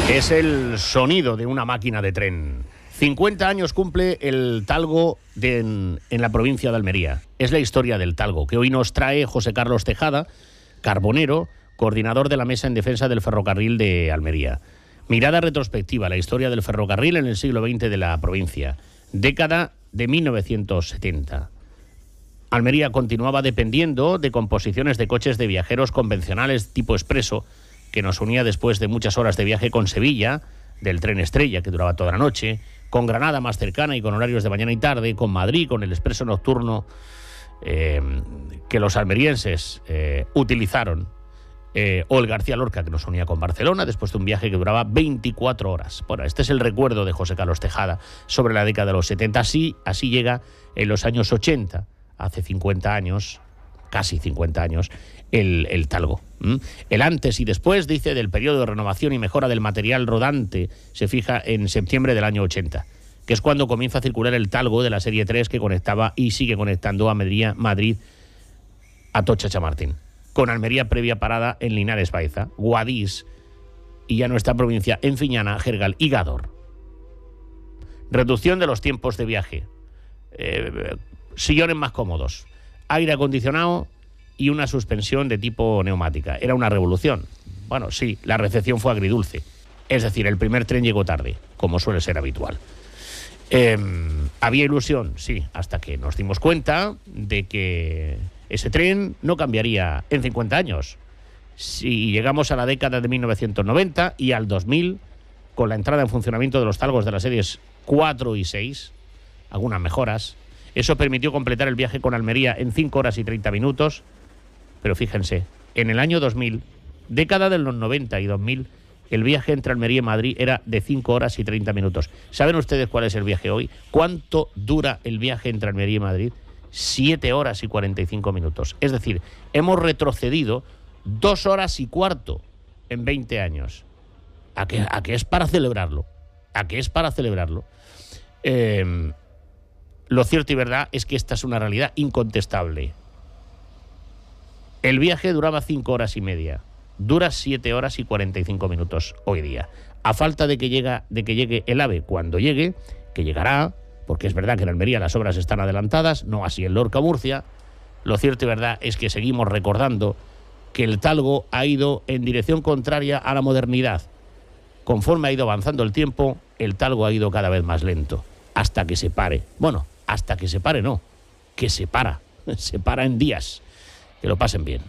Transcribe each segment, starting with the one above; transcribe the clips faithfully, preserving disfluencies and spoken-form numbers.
Es el sonido de una máquina de tren. cincuenta años cumple el Talgo de, en, en la provincia de Almería. Es la historia del Talgo, que hoy nos trae José Carlos Tejada, carbonero, coordinador de la Mesa en Defensa del Ferrocarril de Almería. Mirada retrospectiva a la historia del ferrocarril en el siglo veinte de la provincia. Década de mil novecientos setenta. Almería continuaba dependiendo de composiciones de coches de viajeros convencionales tipo expreso, que nos unía después de muchas horas de viaje con Sevilla, del tren Estrella, que duraba toda la noche, con Granada más cercana y con horarios de mañana y tarde, con Madrid, con el expreso nocturno eh, que los almerienses eh, utilizaron, eh, o el García Lorca, que nos unía con Barcelona, después de un viaje que duraba veinticuatro horas. Bueno, este es el recuerdo de José Carlos Tejada sobre la década de los setenta. Así, así llega en los años ochenta, hace cincuenta años, casi cincuenta años, el, el Talgo. ¿Mm? El antes y después, dice, del periodo de renovación y mejora del material rodante se fija en septiembre del año ochenta, que es cuando comienza a circular el Talgo de la serie tres que conectaba y sigue conectando a Madrid, Madrid a Atocha Chamartín, con Almería previa parada en Linares Baeza, Guadix y ya nuestra provincia en Fiñana, Jergal y Gádor. Reducción de los tiempos de viaje, eh, sillones más cómodos, aire acondicionado y una suspensión de tipo neumática. Era una revolución. Bueno, sí, la recepción fue agridulce. Es decir, el primer tren llegó tarde, como suele ser habitual. Eh, ¿Había ilusión? Sí, hasta que nos dimos cuenta de que ese tren no cambiaría en cincuenta años. Si llegamos a la década de mil novecientos noventa y al dos mil, con la entrada en funcionamiento de los Talgos de las series cuatro y seis, algunas mejoras, eso permitió completar el viaje con Almería en cinco horas y treinta minutos. Pero fíjense, en el año dos mil, década de los noventa y dos mil, el viaje entre Almería y Madrid era de cinco horas y treinta minutos. ¿Saben ustedes cuál es el viaje hoy? ¿Cuánto dura el viaje entre Almería y Madrid? siete horas y cuarenta y cinco minutos. Es decir, hemos retrocedido dos horas y cuarto en veinte años. ¿A qué, a qué es para celebrarlo? ¿A qué es para celebrarlo? Eh, lo cierto y verdad es que esta es una realidad incontestable. El viaje duraba cinco horas y media. Dura siete horas y cuarenta y cinco minutos hoy día. A falta de que, llega, de que llegue el AVE cuando llegue, que llegará, porque es verdad que en Almería las obras están adelantadas, no así en Lorca, Murcia, lo cierto y verdad es que seguimos recordando que el Talgo ha ido en dirección contraria a la modernidad. Conforme ha ido avanzando el tiempo, el Talgo ha ido cada vez más lento, hasta que se pare. Bueno, hasta que se pare no, que se para, se para en días. Que lo pasen bien.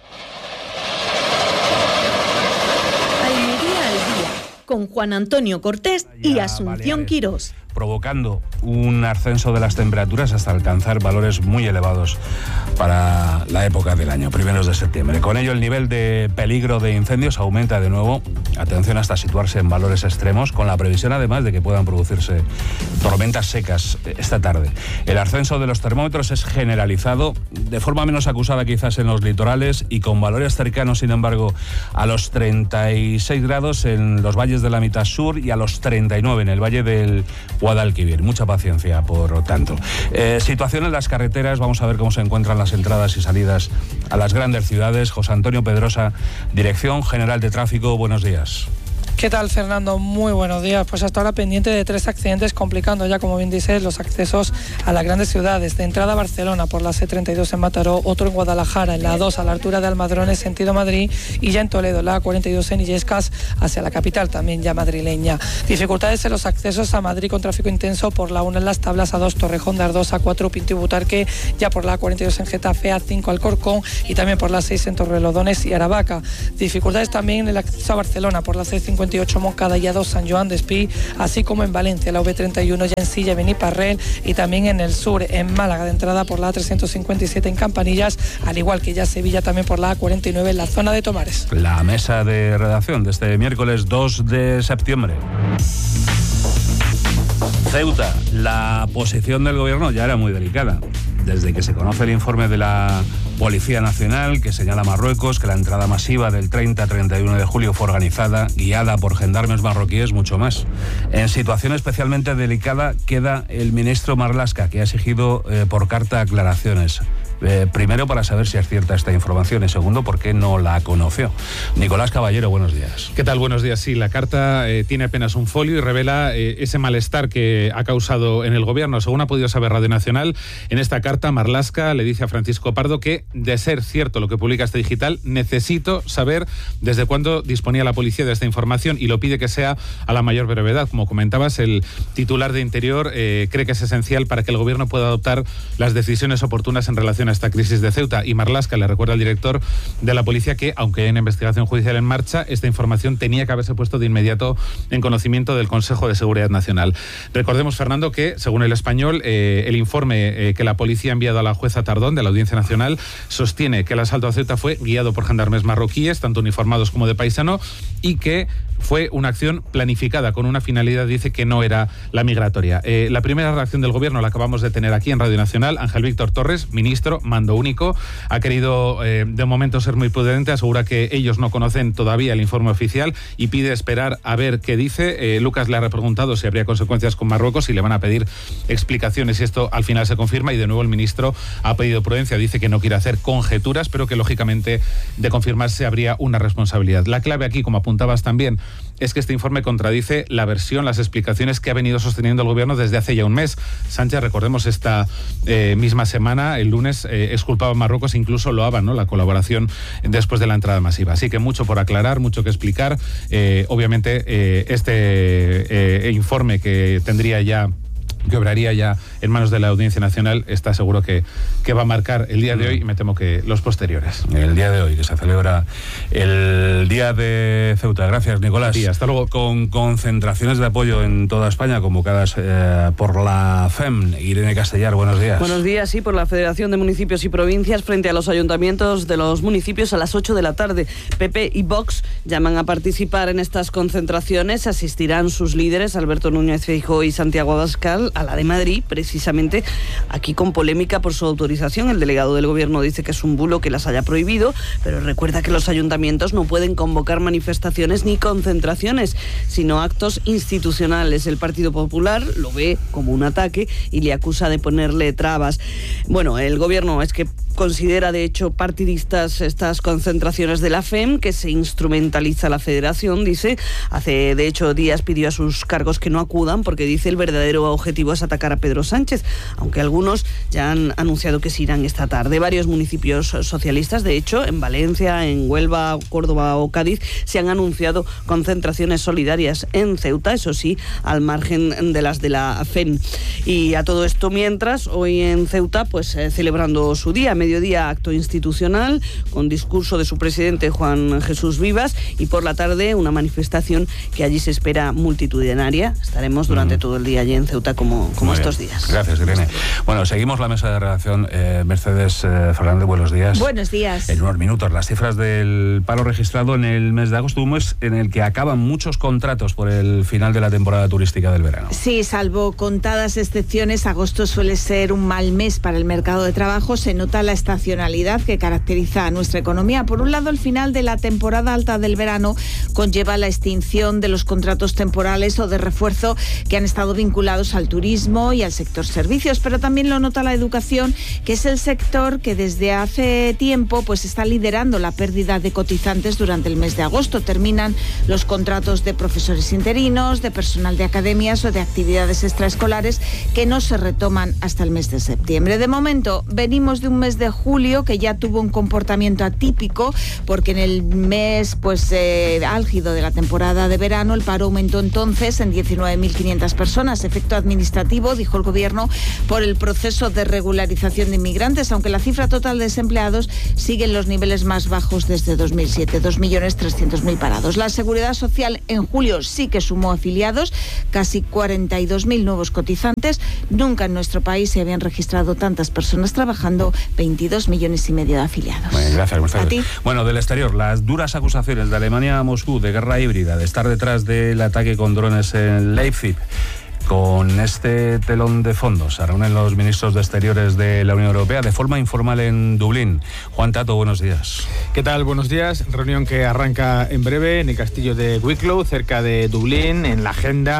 Almería al día, con Juan Antonio Cortés y Asunción Baleares, Quirós. Provocando un ascenso de las temperaturas hasta alcanzar valores muy elevados para la época del año, primeros de septiembre. Con ello, el nivel de peligro de incendios aumenta de nuevo. Atención, hasta situarse en valores extremos, con la previsión además de que puedan producirse tormentas secas esta tarde. El ascenso de los termómetros es generalizado, de forma menos acusada quizás en los litorales y con valores cercanos, sin embargo, a los treinta y seis grados en los valles de la mitad sur y a los treinta y nueve en el valle del Guadalquivir. Mucha paciencia, por tanto. Eh, situación en las carreteras, vamos a ver cómo se encuentran las entradas y salidas a las grandes ciudades. José Antonio Pedrosa, Dirección General de Tráfico, buenos días. ¿Qué tal, Fernando? Muy buenos días. Pues hasta ahora pendiente de tres accidentes, complicando ya, como bien dices, los accesos a las grandes ciudades. De entrada a Barcelona por la C treinta y dos en Mataró, otro en Guadalajara, en la A dos a la altura de Almadrones, sentido Madrid, y ya en Toledo, la A cuarenta y dos en Illescas, hacia la capital, también ya madrileña. Dificultades en los accesos a Madrid con tráfico intenso por la uno en Las Tablas, A dos Torrejón de Ardoz, A cuatro Pinto y Butarque, ya por la A cuarenta y dos en Getafe, A cinco Alcorcón y también por la seis en Torrelodones y Aravaca. Dificultades también en el acceso a Barcelona por la C cincuenta y ocho Moncada y A dos San Joan de Espí, así como en Valencia, la V treinta y uno ya en Silla, Beniparrel, y también en el sur, en Málaga, de entrada por la A trescientos cincuenta y siete en Campanillas, al igual que ya Sevilla también por la A cuarenta y nueve en la zona de Tomares. La mesa de redacción de este miércoles dos de septiembre. Ceuta, la posición del gobierno ya era muy delicada. Desde que se conoce el informe de la Policía Nacional, que señala a Marruecos que la entrada masiva del treinta a treinta y uno de julio fue organizada, guiada por gendarmes marroquíes, mucho más. En situación especialmente delicada queda el ministro Marlaska, que ha exigido eh, por carta aclaraciones. Eh, primero, para saber si es cierta esta información, y segundo, por qué no la conoció. Nicolás Caballero, buenos días. ¿Qué tal? Buenos días. Sí, la carta eh, tiene apenas un folio y revela eh, ese malestar que ha causado en el gobierno. Según ha podido saber Radio Nacional, en esta carta Marlaska le dice a Francisco Pardo que, de ser cierto lo que publica este digital, necesito saber desde cuándo disponía la policía de esta información, y lo pide que sea a la mayor brevedad. Como comentabas, el titular de Interior eh, cree que es esencial para que el gobierno pueda adoptar las decisiones oportunas en relación a esta crisis de Ceuta, y Marlaska le recuerda al director de la policía que, aunque hay una investigación judicial en marcha, esta información tenía que haberse puesto de inmediato en conocimiento del Consejo de Seguridad Nacional. Recordemos, Fernando, que según El Español, eh, el informe eh, que la policía ha enviado a la jueza Tardón de la Audiencia Nacional sostiene que el asalto a Ceuta fue guiado por gendarmes marroquíes, tanto uniformados como de paisano, y que fue una acción planificada con una finalidad, dice, que no era la migratoria. Eh, la primera reacción del gobierno la acabamos de tener aquí en Radio Nacional. Ángel Víctor Torres, ministro, mando único, ha querido eh, de momento ser muy prudente, asegura que ellos no conocen todavía el informe oficial y pide esperar a ver qué dice. Eh, Lucas le ha preguntado si habría consecuencias con Marruecos y le van a pedir explicaciones si esto al final se confirma, y de nuevo el ministro ha pedido prudencia, dice que no quiere hacer conjeturas, pero que lógicamente de confirmarse habría una responsabilidad. La clave aquí, como apuntabas también, es que este informe contradice la versión, las explicaciones que ha venido sosteniendo el gobierno desde hace ya un mes. Sánchez, recordemos, esta eh, misma semana, el lunes, eh, exculpaba a Marruecos, incluso loaba, ¿no?, la colaboración después de la entrada masiva. Así que mucho por aclarar, mucho que explicar. Eh, obviamente, eh, este eh, informe que tendría ya que obraría ya en manos de la Audiencia Nacional, está seguro que, que va a marcar el día de hoy, y me temo que los posteriores. El día de hoy, que se celebra el Día de Ceuta. Gracias, Nicolás. Sí, hasta luego. Con concentraciones de apoyo en toda España, convocadas eh, por la F E M. Irene Castellar, buenos días. Buenos días, sí, por la Federación de Municipios y Provincias, frente a los ayuntamientos de los municipios a las ocho de la tarde. P P y Vox llaman a participar en estas concentraciones. Asistirán sus líderes, Alberto Núñez Feijóo y Santiago Abascal, a la de Madrid, precisamente aquí con polémica por su autorización. El delegado del gobierno dice que es un bulo que las haya prohibido, pero recuerda que los ayuntamientos no pueden convocar manifestaciones ni concentraciones, sino actos institucionales. El Partido Popular lo ve como un ataque y le acusa de ponerle trabas. Bueno, el gobierno es que considera de hecho partidistas estas concentraciones de la F E M, que se instrumentaliza la federación, dice. Hace de hecho días pidió a sus cargos que no acudan porque dice el verdadero objetivo es atacar a Pedro Sánchez, aunque algunos ya han anunciado que se irán esta tarde. Varios municipios socialistas, de hecho, en Valencia, en Huelva, Córdoba o Cádiz, se han anunciado concentraciones solidarias en Ceuta, eso sí, al margen de las de la F E M. Y a todo esto mientras, hoy en Ceuta, pues eh, celebrando su día, mediodía acto institucional con discurso de su presidente Juan Jesús Vivas, y por la tarde una manifestación que allí se espera multitudinaria. Estaremos durante mm. todo el día allí en Ceuta como, como estos días. Gracias, Irene. Bueno, seguimos la mesa de redacción. Eh, Mercedes eh, Fernández, buenos días. Buenos días. En unos minutos, las cifras del paro registrado en el mes de agosto, un mes en el que acaban muchos contratos por el final de la temporada turística del verano. Sí, salvo contadas excepciones, agosto suele ser un mal mes para el mercado de trabajo. Se nota la estacionalidad que caracteriza a nuestra economía. Por un lado, el final de la temporada alta del verano conlleva la extinción de los contratos temporales o de refuerzo que han estado vinculados al turismo y al sector servicios, pero también lo nota la educación, que es el sector que desde hace tiempo pues está liderando la pérdida de cotizantes durante el mes de agosto. Terminan los contratos de profesores interinos, de personal de academias o de actividades extraescolares que no se retoman hasta el mes de septiembre. De momento, venimos de un mes de julio que ya tuvo un comportamiento atípico, porque en el mes pues eh, álgido de la temporada de verano el paro aumentó entonces en diecinueve mil quinientas personas, efecto administrativo, dijo el gobierno, por el proceso de regularización de inmigrantes, aunque la cifra total de desempleados sigue en los niveles más bajos desde dos mil siete, dos millones trescientos mil parados. La Seguridad Social en julio sí que sumó afiliados, casi cuarenta y dos mil nuevos cotizantes. Nunca en nuestro país se habían registrado tantas personas trabajando, veintidós millones y medio de afiliados. Bueno, gracias, Mercedes. ¿A ti? Bueno, del exterior, las duras acusaciones de Alemania a Moscú de guerra híbrida, de estar detrás del ataque con drones en Leipzig. Con este telón de fondo se reúnen los ministros de Exteriores de la Unión Europea de forma informal en Dublín. Juan Tato, buenos días. ¿Qué tal? Buenos días. Reunión que arranca en breve en el castillo de Wicklow, cerca de Dublín. En la agenda,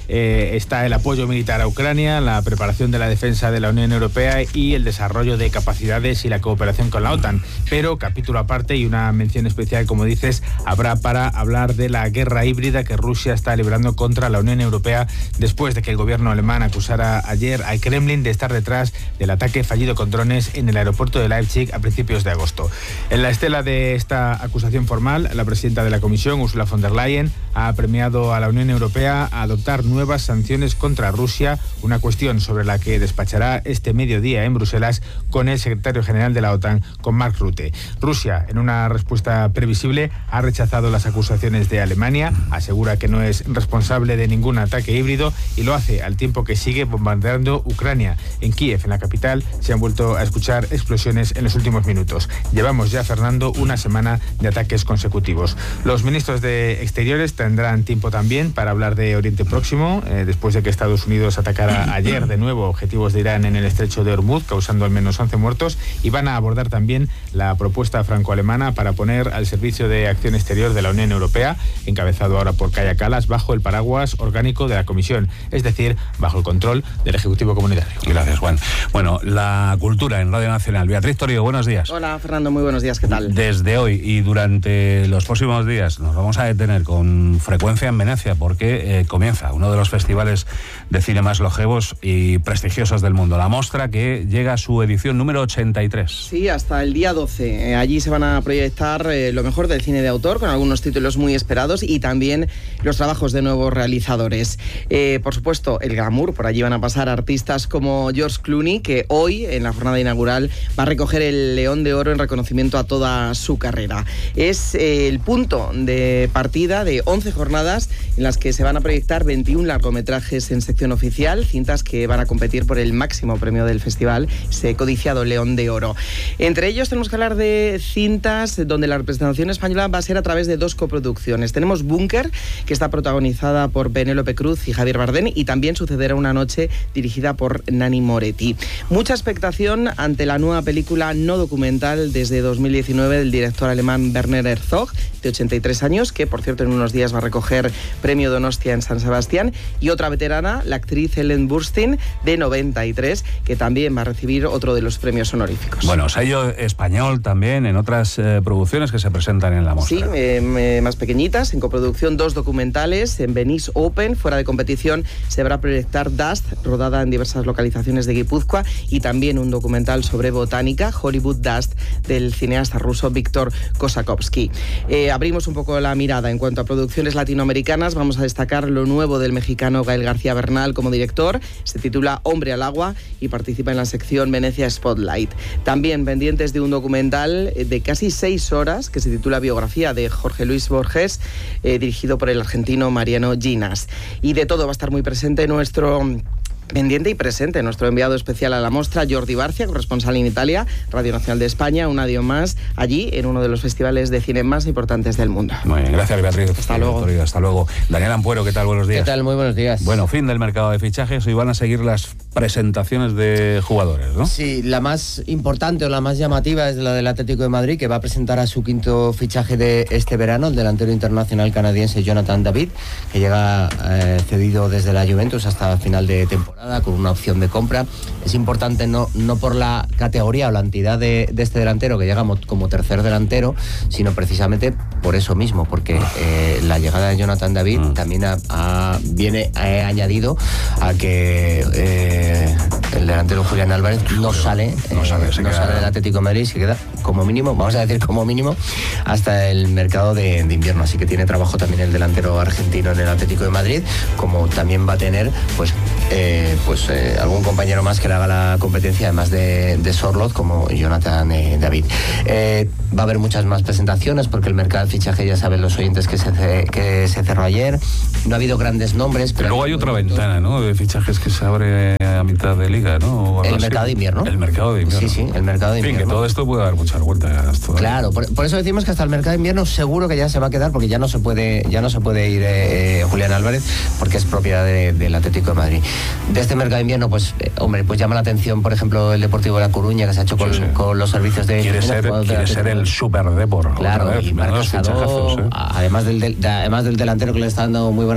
eh, está el apoyo militar a Ucrania, la preparación de la defensa de la Unión Europea y el desarrollo de capacidades y la cooperación con la OTAN. Pero capítulo aparte y una mención especial, como dices, habrá para hablar de la guerra híbrida que Rusia está librando contra la Unión Europea después de que el gobierno alemán acusara ayer al Kremlin de estar detrás del ataque fallido con drones en el aeropuerto de Leipzig a principios de agosto. En la estela de esta acusación formal, la presidenta de la Comisión, Ursula von der Leyen, ha premiado a la Unión Europea a adoptar nuevas sanciones contra Rusia, una cuestión sobre la que despachará este mediodía en Bruselas con el secretario general de la OTAN, con Mark Rutte. Rusia, en una respuesta previsible, ha rechazado las acusaciones de Alemania, asegura que no es responsable de ningún ataque híbrido y lo hace al tiempo que sigue bombardeando Ucrania. En Kiev, en la capital, se han vuelto a escuchar explosiones en los últimos minutos. Llevamos ya, Fernando, una semana de ataques consecutivos. Los ministros de Exteriores tendrán tiempo también para hablar de Oriente Próximo, eh, después de que Estados Unidos atacara ayer de nuevo objetivos de Irán en el estrecho de Hormuz, causando al menos once muertos, y van a abordar también la propuesta franco-alemana para poner al servicio de acción exterior de la Unión Europea, encabezado ahora por Kaja Kallas, bajo el paraguas orgánico de la Comisión, es decir, bajo el control del Ejecutivo Comunitario. Gracias, Juan. Bueno, la cultura en Radio Nacional. Beatriz Torío, buenos días. Hola, Fernando, muy buenos días, ¿qué tal? Desde hoy y durante los próximos días nos vamos a detener con frecuencia en Venecia porque eh, comienza uno de los festivales de cine más longevos y prestigiosos del mundo, la Mostra, que llega a su edición número ochenta y tres. Sí, hasta el día doce. Eh, allí se van a proyectar eh, lo mejor del cine de autor, con algunos títulos muy esperados y también los trabajos de nuevos realizadores. Eh, por supuesto, el glamour. Por allí van a pasar artistas como George Clooney, que hoy, en la jornada inaugural, va a recoger el León de Oro en reconocimiento a toda su carrera. Es eh, el punto de partida de once jornadas en las que se van a proyectar veintiún largometrajes en sección oficial, cintas que van a competir por el máximo premio del festival, ese codiciado León de Oro. Entre ellos tenemos que hablar de cintas donde la representación española va a ser a través de dos coproducciones. Tenemos Búnker, que está protagonizada por Penélope Cruz y Javier Bardem, y también Sucederá una noche, dirigida por Nani Moretti. Mucha expectación ante la nueva película no documental desde dos mil diecinueve del director alemán Werner Herzog, de ochenta y tres años, que por cierto en unos días va a recoger premio Donostia en San Sebastián, y otra veterana, la actriz Ellen Burstyn, de noventa y tres, que también va a recibir otro de los premios honoríficos. Bueno, sello español también en otras eh, producciones que se presentan en la Mostra. Sí, eh, más pequeñitas, en coproducción dos documentales. En Venice Open, fuera de competición, se va a proyectar Dust, rodada en diversas localizaciones de Guipúzcoa, y también un documental sobre botánica, Hollywood Dust, del cineasta ruso Víctor Kosakovsky. Eh, abrimos un poco la mirada en cuanto a producciones latinoamericanas. Vamos a destacar lo nuevo del mexicano Gael García Bernal como director. Se titula Hombre al agua y participa en la sección Venecia Spotlight. También pendientes de un documental de casi seis horas que se titula Biografía, de Jorge Luis Borges, eh, dirigido por el argentino Mariano Ginas. Y de todo va a estar muy presente nuestro pendiente y presente nuestro enviado especial a la Mostra, Jordi Barcia, corresponsal en Italia, Radio Nacional de España, un año más allí en uno de los festivales de cine más importantes del mundo. Muy bien, gracias, Beatriz. Hasta luego. Hasta luego. Daniel Ampuero, ¿qué tal? Buenos días. ¿Qué tal? Muy buenos días. Bueno, fin del mercado de fichajes, hoy van a seguir las presentaciones de jugadores, ¿no? Sí, la más importante o la más llamativa es la del Atlético de Madrid, que va a presentar a su quinto fichaje de este verano, el delantero internacional canadiense Jonathan David, que llega eh, cedido desde la Juventus hasta final de temporada, con una opción de compra. Es importante no, no por la categoría o la entidad de, de este delantero, que llega como tercer delantero, sino precisamente por eso mismo, porque eh, la llegada de Jonathan David mm. también ha, ha, viene ha añadido a que eh, el delantero Julián Álvarez no sale, no sale, eh, no sale del Atlético de Madrid, se queda como mínimo, vamos a decir como mínimo, hasta el mercado de, de invierno. Así que tiene trabajo también el delantero argentino en el Atlético de Madrid, como también va a tener pues eh, pues eh, algún compañero más que le haga la competencia, además de, de Sorloth, como Jonathan eh, David. Eh, va a haber muchas más presentaciones, porque el mercado de fichaje, ya saben los oyentes, que se, que se cerró ayer. No ha habido grandes nombres. Pero luego hay otra ventana, ¿no?, de fichajes que se abre a mitad de liga, ¿no? El mercado de invierno. El mercado de invierno. Sí, sí, el mercado de invierno. En fin, que todo esto puede dar muchas vueltas. Claro, por, por eso decimos que hasta el mercado de invierno seguro que ya se va a quedar, porque ya no se puede, ya no se puede ir eh, Julián Álvarez, porque es propiedad de, del Atlético de Madrid. De este mercado de invierno, pues, eh, hombre, pues llama la atención, por ejemplo, el Deportivo de La Coruña, que se ha hecho con, sí, sí. con los servicios de... Quiere ser, quiere ser el super Depor. Claro, vez, y Marc Casado, ¿eh? además, del, del, además del delantero que le está dando muy buena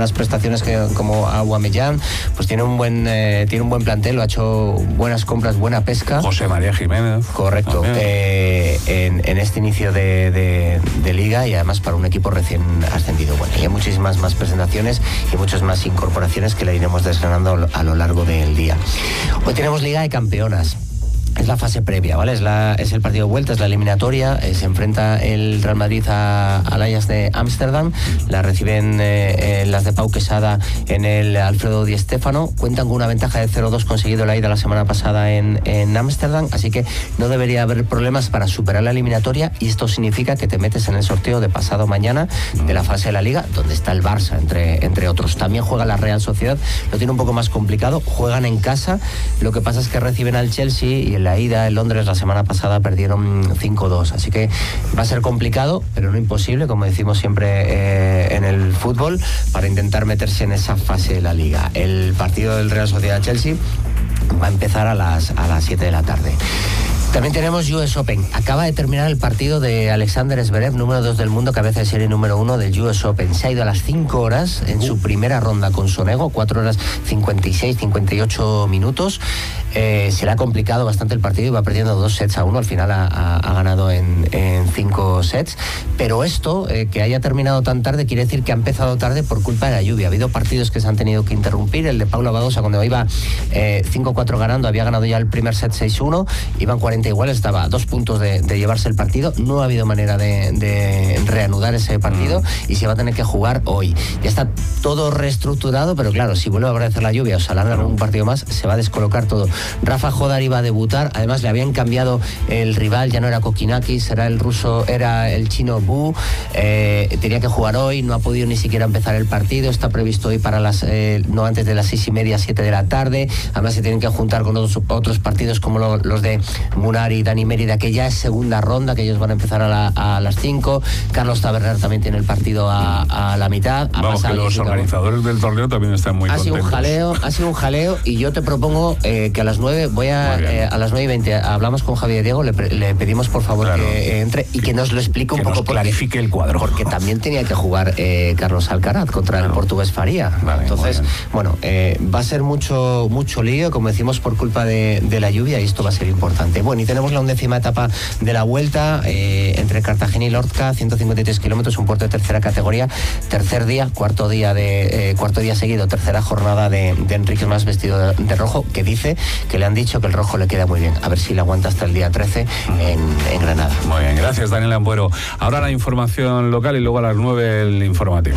buenas prestaciones que, como Aubameyang, pues tiene un buen eh, tiene un buen plantel, lo ha hecho buenas compras, buena pesca. José María Jiménez. Correcto. Eh, en, en este inicio de, de, de liga y además para un equipo recién ascendido. Bueno, y hay muchísimas más presentaciones y muchas más incorporaciones que le iremos desgranando a lo largo del día. Hoy tenemos Liga de Campeonas. Es la fase previa, ¿vale? Es, la, es el partido de vuelta, es la eliminatoria. Eh, se enfrenta el Real Madrid a, al Ajax de Ámsterdam. La reciben eh, eh, las de Pau Quesada en el Alfredo Di Stéfano. Cuentan con una ventaja de cero dos conseguido la ida la semana pasada en Ámsterdam. Así que no debería haber problemas para superar la eliminatoria. Y esto significa que te metes en el sorteo de pasado mañana de la fase de la Liga, donde está el Barça, entre, entre otros. También juega la Real Sociedad. Lo tiene un poco más complicado. Juegan en casa. Lo que pasa es que reciben al Chelsea y el la ida en Londres la semana pasada perdieron cinco dos, así que va a ser complicado, pero no imposible, como decimos siempre eh, en el fútbol, para intentar meterse en esa fase de la Liga. El partido del Real Sociedad-Chelsea va a empezar a las, a las siete de la tarde. También tenemos U S Open. Acaba de terminar el partido de Alexander Zverev, número dos del mundo, cabeza de serie número uno del U S Open. Se ha ido a las cinco horas en su primera ronda con Sonego, cuatro horas cincuenta y seis, cincuenta y ocho minutos. Eh, se le ha complicado bastante el partido y va perdiendo dos sets a uno. Al final ha, ha, ha ganado en, en cinco sets. Pero esto, eh, que haya terminado tan tarde, quiere decir que ha empezado tarde por culpa de la lluvia. Ha habido partidos que se han tenido que interrumpir. El de Paula Badosa, cuando iba eh, cinco cuatro ganando, había ganado ya el primer set seis uno. Iban cuarenta igual, estaba a dos puntos de, de llevarse el partido. No ha habido manera de, de reanudar ese partido mm. y se va a tener que jugar hoy. Ya está todo reestructurado, pero claro, si vuelve a aparecer la lluvia o se alarga algún partido más, se va a descolocar todo. Rafa Jodar iba a debutar, además le habían cambiado el rival, ya no era Kokinakis, era el ruso, era el chino Bu, eh, tenía que jugar hoy, no ha podido ni siquiera empezar el partido, está previsto hoy para las, eh, no antes de las seis y media, siete de la tarde, además se tienen que juntar con otros, otros partidos como lo, los de Munar y Dani Mérida, que ya es segunda ronda, que ellos van a empezar a, la, a las cinco, Carlos Taberner también tiene el partido a, a la mitad. A Vamos, que los organizadores del torneo también están muy ha contentos. Sido un jaleo, ha sido un jaleo y yo te propongo eh, que a las nueve voy a, eh, a las nueve y veinte hablamos con Javier Diego, le, le pedimos por favor claro. que entre y que nos lo explique un que poco. Nos clarifique porque, el cuadro. Porque también tenía que jugar eh, Carlos Alcaraz contra claro. el portugués Faría. Vale, Entonces, bueno, eh, va a ser mucho mucho lío, como decimos, por culpa de, de la lluvia y esto va a ser importante. Bueno, y tenemos la undécima etapa de la Vuelta eh, entre Cartagena y Lorca, ciento cincuenta y tres kilómetros, un puerto de tercera categoría, tercer día, cuarto día de eh, cuarto día seguido, tercera jornada de, de Enrique Mas vestido de, de rojo, que dice que le han dicho que el rojo le queda muy bien, a ver si le aguanta hasta el día trece en, en Granada. Muy bien, gracias Daniel Ampuero. Ahora la información local y luego a las nueve el informativo.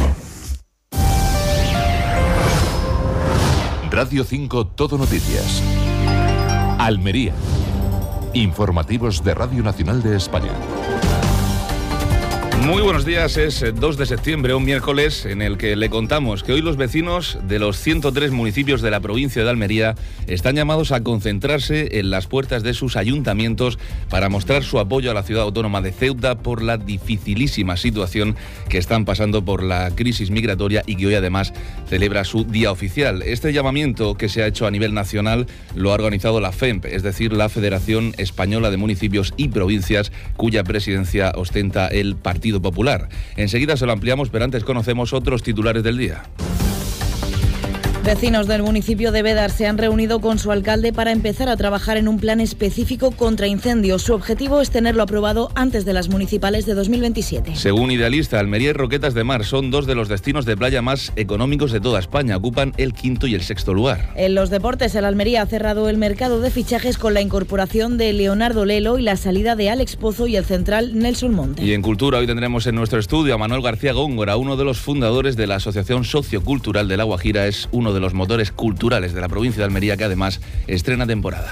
Radio cinco Todo Noticias. Almería. Informativos de Radio Nacional de España. Muy buenos días, es dos de septiembre, un miércoles en el que le contamos que hoy los vecinos de los ciento tres municipios de la provincia de Almería están llamados a concentrarse en las puertas de sus ayuntamientos para mostrar su apoyo a la ciudad autónoma de Ceuta por la dificilísima situación que están pasando por la crisis migratoria y que hoy además celebra su día oficial. Este llamamiento que se ha hecho a nivel nacional lo ha organizado la F E M P, es decir, la Federación Española de Municipios y Provincias, cuya presidencia ostenta el Partido Popular. Enseguida se lo ampliamos, pero antes conocemos otros titulares del día. Vecinos del municipio de Bédar se han reunido con su alcalde para empezar a trabajar en un plan específico contra incendios. Su objetivo es tenerlo aprobado antes de las municipales de dos mil veintisiete. Según Idealista, Almería y Roquetas de Mar son dos de los destinos de playa más económicos de toda España. Ocupan el quinto y el sexto lugar. En los deportes, el Almería ha cerrado el mercado de fichajes con la incorporación de Leonardo Lelo y la salida de Alex Pozo y el central Nelson Monte. Y en cultura, hoy tendremos en nuestro estudio a Manuel García Góngora, uno de los fundadores de la Asociación Sociocultural de La Guajira. Es uno de los motores culturales de la provincia de Almería, que además estrena temporada.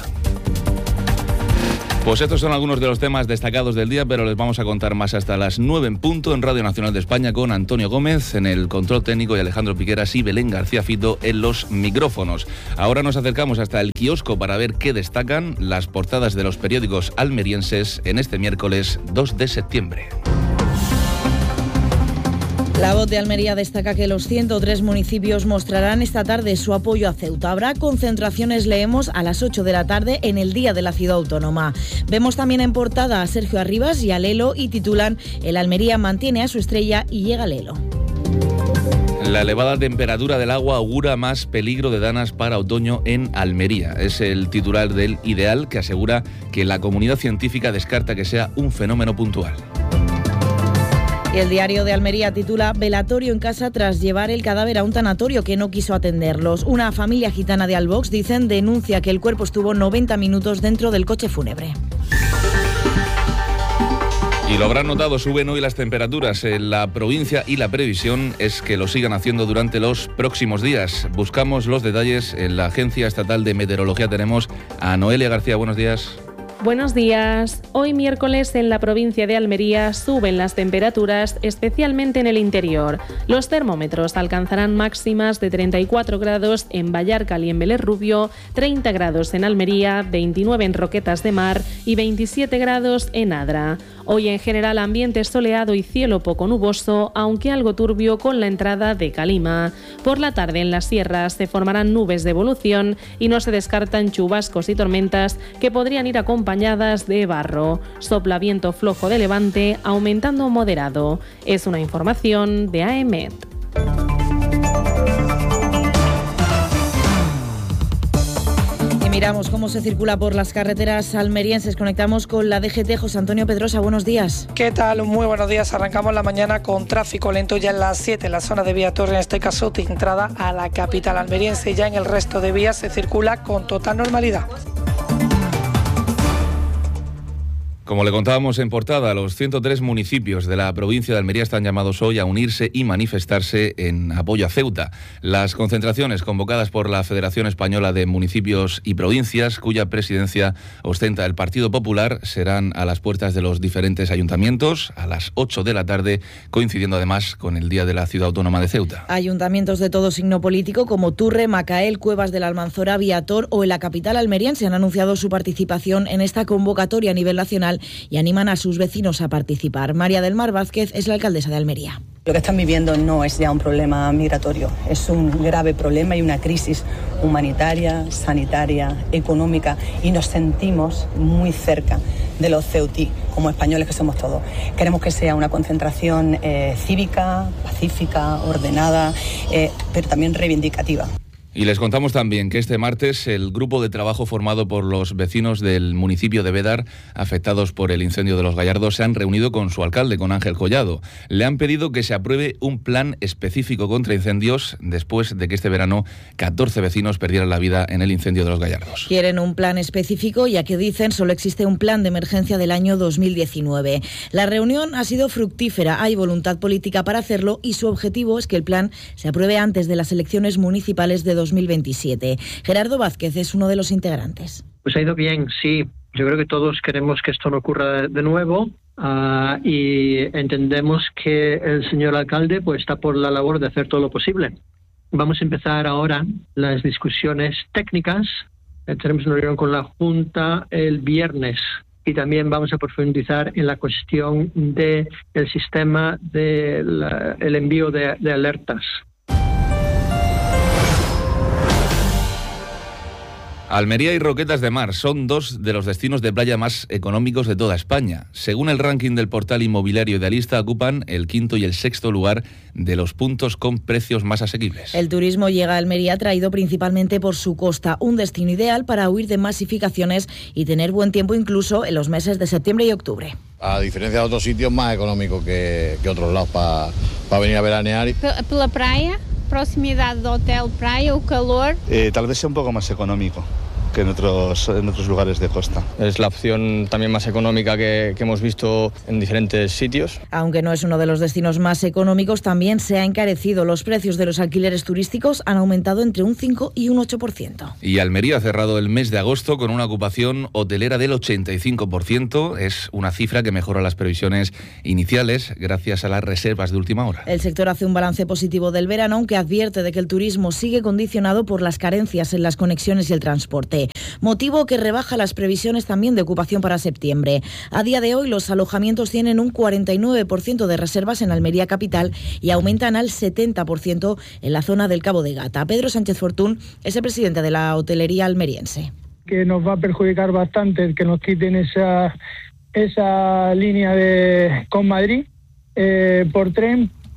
Pues estos son algunos de los temas destacados del día, pero les vamos a contar más hasta las nueve en punto en Radio Nacional de España, con Antonio Gómez en el control técnico y Alejandro Piqueras y Belén García Fito en los micrófonos. Ahora nos acercamos hasta el kiosco para ver qué destacan las portadas de los periódicos almerienses en este miércoles dos de septiembre. La Voz de Almería destaca que los ciento tres municipios mostrarán esta tarde su apoyo a Ceuta. Habrá concentraciones, leemos, a las ocho de la tarde en el Día de la Ciudad Autónoma. Vemos también en portada a Sergio Arribas y a Lelo y titulan: el Almería mantiene a su estrella y llega Lelo. La elevada temperatura del agua augura más peligro de danas para otoño en Almería. Es el titular del Ideal, que asegura que la comunidad científica descarta que sea un fenómeno puntual. Y el Diario de Almería titula Velatorio en casa tras llevar el cadáver a un tanatorio que no quiso atenderlos. Una familia gitana de Albox, dicen, denuncia que el cuerpo estuvo noventa minutos dentro del coche fúnebre. Y lo habrán notado, suben hoy las temperaturas en la provincia y la previsión es que lo sigan haciendo durante los próximos días. Buscamos los detalles en la Agencia Estatal de Meteorología. Tenemos a Noelia García. Buenos días. Buenos días. Hoy miércoles en la provincia de Almería suben las temperaturas, especialmente en el interior. Los termómetros alcanzarán máximas de treinta y cuatro grados en Vallarcal y en Vélez Rubio, treinta grados en Almería, veintinueve en Roquetas de Mar y veintisiete grados en Adra. Hoy en general ambiente soleado y cielo poco nuboso, aunque algo turbio con la entrada de calima. Por la tarde en las sierras se formarán nubes de evolución y no se descartan chubascos y tormentas que podrían ir acompañadas de barro. Sopla viento flojo de levante, aumentando moderado. Es una información de A E M E T. Miramos cómo se circula por las carreteras almerienses. Conectamos con la D G T. José Antonio Pedrosa, buenos días. ¿Qué tal? Muy buenos días. Arrancamos la mañana con tráfico lento ya en las siete en la zona de Vía Torre, en este caso de entrada a la capital almeriense. Ya en el resto de vías se circula con total normalidad. Como le contábamos en portada, los ciento tres municipios de la provincia de Almería están llamados hoy a unirse y manifestarse en apoyo a Ceuta. Las concentraciones convocadas por la Federación Española de Municipios y Provincias, cuya presidencia ostenta el Partido Popular, serán a las puertas de los diferentes ayuntamientos a las ocho de la tarde, coincidiendo además con el Día de la Ciudad Autónoma de Ceuta. Ayuntamientos de todo signo político como Turre, Macael, Cuevas de la Almanzora, Viator o en la capital almeriense han anunciado su participación en esta convocatoria a nivel nacional y animan a sus vecinos a participar. María del Mar Vázquez es la alcaldesa de Almería. Lo que están viviendo no es ya un problema migratorio, es un grave problema y una crisis humanitaria, sanitaria, económica, y nos sentimos muy cerca de los ceutí, como españoles que somos todos. Queremos que sea una concentración eh, cívica, pacífica, ordenada, eh, pero también reivindicativa. Y les contamos también que este martes el grupo de trabajo formado por los vecinos del municipio de Bédar, afectados por el incendio de Los Gallardos, se han reunido con su alcalde, con Ángel Collado. Le han pedido que se apruebe un plan específico contra incendios después de que este verano catorce vecinos perdieran la vida en el incendio de Los Gallardos. Quieren un plan específico, ya que dicen solo existe un plan de emergencia del año dos mil diecinueve. La reunión ha sido fructífera, hay voluntad política para hacerlo y su objetivo es que el plan se apruebe antes de las elecciones municipales de dos mil veintisiete. Gerardo Vázquez es uno de los integrantes. Pues ha ido bien, sí. Yo creo que todos queremos que esto no ocurra de nuevo uh, y entendemos que el señor alcalde pues está por la labor de hacer todo lo posible. Vamos a empezar ahora las discusiones técnicas. Eh, tenemos una reunión con la Junta el viernes y también vamos a profundizar en la cuestión del sistema del envío de, de alertas. Almería y Roquetas de Mar son dos de los destinos de playa más económicos de toda España. Según el ranking del portal inmobiliario Idealista, ocupan el quinto y el sexto lugar de los puntos con precios más asequibles. El turismo llega a Almería atraído principalmente por su costa, un destino ideal para huir de masificaciones y tener buen tiempo incluso en los meses de septiembre y octubre. A diferencia de otros sitios, más económico que, que otros lados para pa venir a veranear. Por la playa, proximidad de hotel, playa o calor. Eh, tal vez sea un poco más económico que en otros, en otros lugares de costa. Es la opción también más económica que, que hemos visto en diferentes sitios. Aunque no es uno de los destinos más económicos, también se ha encarecido. Los precios de los alquileres turísticos han aumentado entre un cinco y un ocho por ciento. Y Almería ha cerrado el mes de agosto con una ocupación hotelera del ochenta y cinco por ciento. Es una cifra que mejora las previsiones iniciales gracias a las reservas de última hora. El sector hace un balance positivo del verano, aunque advierte de que el turismo sigue condicionado por las carencias en las conexiones y el transporte. Motivo que rebaja las previsiones también de ocupación para septiembre. A día de hoy los alojamientos tienen un cuarenta y nueve por ciento de reservas en Almería capital y aumentan al setenta por ciento en la zona del Cabo de Gata. Pedro Sánchez Fortún es el presidente de la hotelería almeriense. Que nos va a perjudicar bastante el que nos quiten esa, esa línea de con Madrid eh, por tren.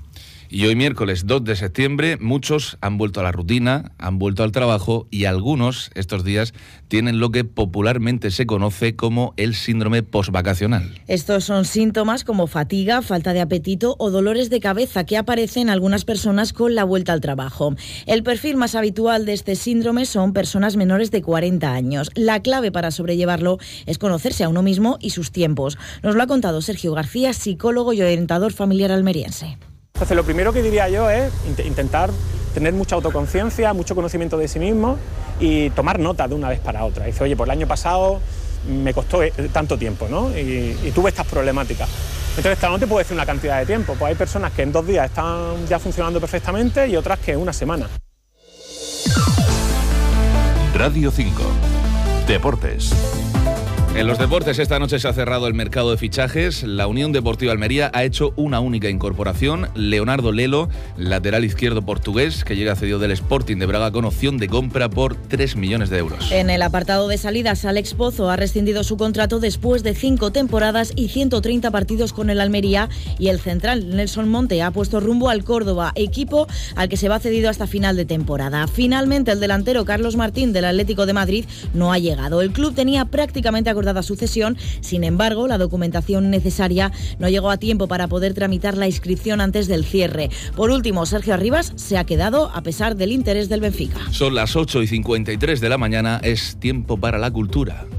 Y hoy miércoles dos de septiembre muchos han vuelto a la rutina, han vuelto al trabajo y algunos estos días tienen lo que popularmente se conoce como el síndrome postvacacional. Estos son síntomas como fatiga, falta de apetito o dolores de cabeza que aparecen en algunas personas con la vuelta al trabajo. El perfil más habitual de este síndrome son personas menores de cuarenta años. La clave para sobrellevarlo es conocerse a uno mismo y sus tiempos. Nos lo ha contado Sergio García, psicólogo y orientador familiar almeriense. Entonces, lo primero que diría yo es intentar tener mucha autoconciencia, mucho conocimiento de sí mismo y tomar nota de una vez para otra. Dice, oye, pues el año pasado me costó tanto tiempo, ¿no? Y, y tuve estas problemáticas. Entonces, claro, no te puedo decir una cantidad de tiempo. Pues hay personas que en dos días están ya funcionando perfectamente y otras que en una semana. Radio cinco. Deportes. En los deportes, esta noche se ha cerrado el mercado de fichajes. La Unión Deportiva Almería ha hecho una única incorporación. Leonardo Lelo, lateral izquierdo portugués, que llega cedido del Sporting de Braga con opción de compra por tres millones de euros. En el apartado de salidas, Alex Pozo ha rescindido su contrato después de cinco temporadas y ciento treinta partidos con el Almería, y el central Nelson Monte ha puesto rumbo al Córdoba, equipo al que se va cedido hasta final de temporada. Finalmente, el delantero Carlos Martín del Atlético de Madrid no ha llegado. El club tenía prácticamente acordado dada su cesión. Sin embargo, la documentación necesaria no llegó a tiempo para poder tramitar la inscripción antes del cierre. Por último, Sergio Arribas se ha quedado a pesar del interés del Benfica. Son las ocho y cincuenta y tres de la mañana, es tiempo para la cultura.